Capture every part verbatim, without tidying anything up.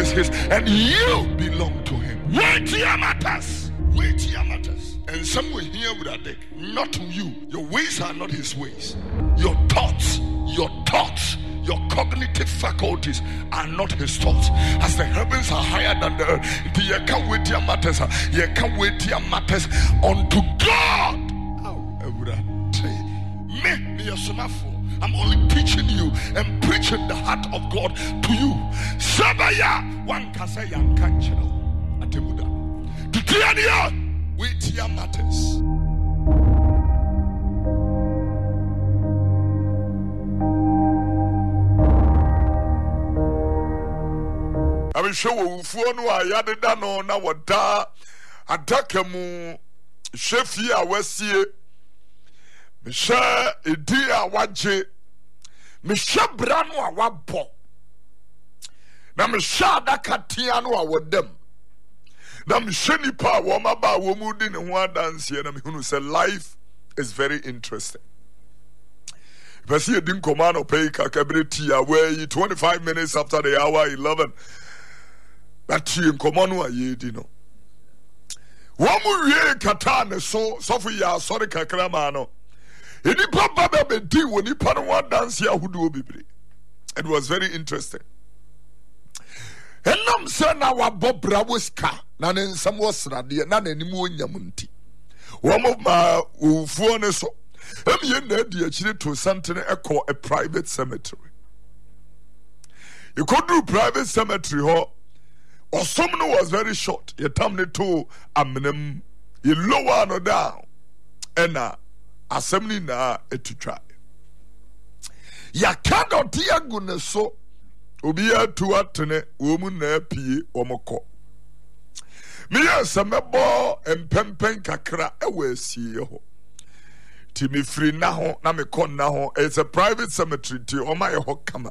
is his, and you belong to him. Weightier matters. Weightier matters. And somewhere here with a deck, not you. Your ways are not his ways. Your thoughts, your thoughts, your cognitive faculties are not his thoughts. As the heavens are higher than the earth, you can't wait your matters. You can't wait your matters unto God. Oh, I would have said, me, me, a sonafo. I'm only teaching you and preaching the heart of God to you. Sabaya, one can say, I'm canchero. Atemuda. To Tiania, wait your matters. I will show you for no I added down on our da Atakamu Shefia Wessie Misha Edia Waje Misha Brano Wabo Namisha Dakatiano with them. Namsheni pa wamaba womudin and one dance here. Namihunu said life is very interesting. If I see a din command pay kakability away twenty-five minutes after the hour eleven. That you in command wa ye dino. Wamu ye katane so sofu ya sorry kakramano. Any papa be di when you pan one dance here who do bibri. It was very interesting. And nam say na wa bob brawoska na ne nsam wasrade na na nimu onyamunti. Wamu ma ufuo ne so. Em ye na di akire to santene ekọ a private cemetery. You could do private cemetery ho. Or someone was very short. You tell me to amnem. You lower no down. And uh, assembly na etu try. Ya kado tia gune so. Obiya tu atene. Womu na pie omoko. Miya semebo empempen kakra ewe siye ho. Ti mi free na ho. Na mi kon na ho. It's a private cemetery. Ti oma ye ho kama.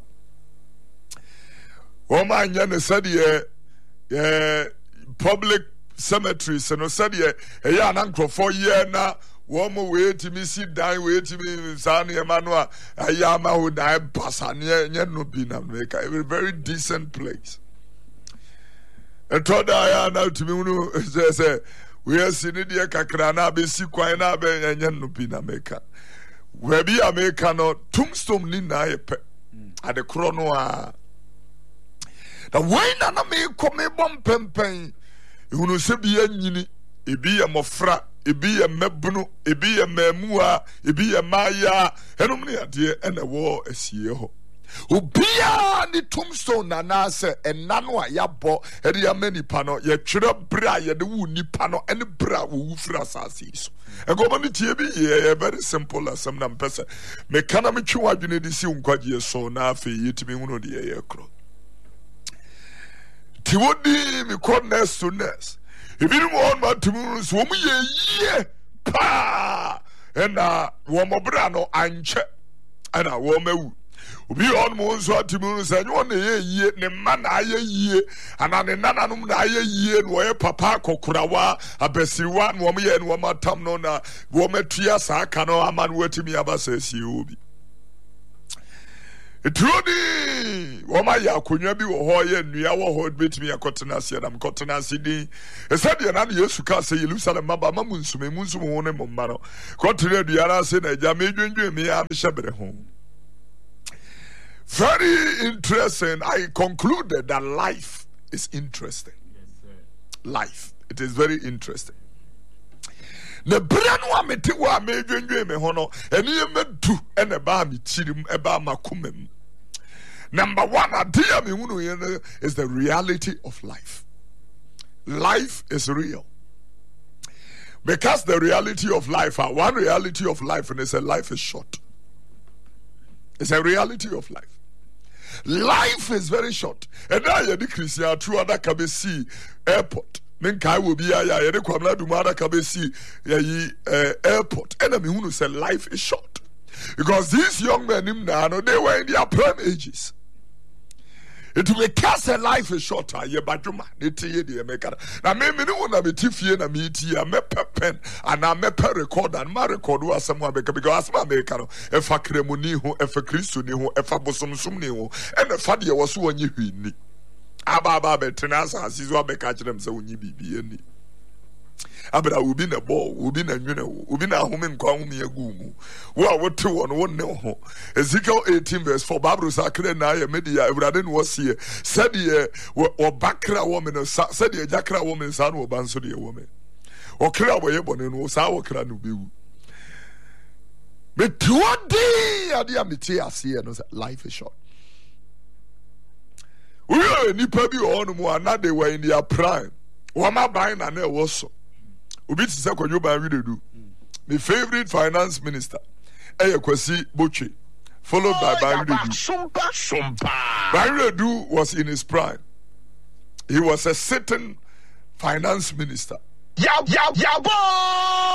Oma nye ne sadiye. Yeah, public cemeteries and no said yeah, yeah, an uncle for year now. One more way to me sit down, wait to me, Sani Emmanuel. I am a who die Bassania, no Bina make a very decent place. And told I now to me, say, we are seeing it, Kakrana, be sequina, and no Bina maker. Where be a maker no tombstone Nina at the chrono. The way na me come bom pempen you know se bi anyini ebi ye mofra ebi ye mebunu ebi ye mamua ebi ye maya enum ne ade ene wo asie ho obia ni tombstone na na se enna no a yabo ede ya manipa no ye twere bra ye de wu nipa no ene bra wo fura asase so egoma ni tie bi ye very simple as some na mpese me kana me twa adwene de si nkwaje so na afi yetimi hunu de ye kro Tiwodi mi kon next to next. If you want my tumu so mu ye ye pa and uh wo mo bra no anche and uh wo mawu. Obi on mo so atimu so anyo na ye ye ne ma na aye ye ana ne nananum na aye ye no ye papa kokurawa abesiwa no mo ye no ma tam no na wo matua sa aka no ama no watimi abasa sie obi. Trudy, Woma Yakunya be or Hoya, Nia or bit me a cotonasi and I'm cotonasi D. A said the another years to cast a Jerusalem Maba Mamunsum, Munsum, one Mano. Continue the other said, I made you me, I'm Shabbat home. Very interesting. I concluded that life is interesting. Yes, sir. Life. It is very interesting. Ne brano amete wa medwenwe me hono ene ye medu ene ba mi chirim e ba makumem. Number one idea me hunu ye is the reality of life. Life is real. Because the reality of life, uh, one reality of life, and they say life is short. It's a reality of life. Life is very short. And now you're the Christian, true other Kabesi airport. Menkai will be a ya de kwamla dumada kabesi ya airport. And I mean who say life is short. Because these young men in Nano, they were in their prime ages. It will cast a life is short. Ye baduma, niti ye di America. Na me me no na me tifie na me ti me pen and na me pe record and ma record wa asem because asem America no e fa kremoni ho e fa Kristo ni ho e fa bosomsom ni ho e na fa de wo so wonye hwini. aba aba betena asase so abeka kyerem sɛ wonyi bibi ani abra obi na ball obi na nwene wo obi na ahome nkwa ahome agu mu wo a wote wo no wonne ho Ezekiel eighteen verse four Bible say akre na ya media awurade no wɔse sɛ de obakra wo me no sɛ de ajakra wo me sa no oba nso de wo me okra wo ye bone no sa wo kra no bewu but what day ade amete ase no life is short. We are nipa bi on mu ana they were in their prime wama ban na na ɛwɔ so obi ti sɛ kwadwo ban wi dedu my favorite finance minister ɛyɛ Kwasi Botwe followed by Ban Redu. Ban Redu was in his prime. He was a sitting finance minister. Yow, yow, yow, boy!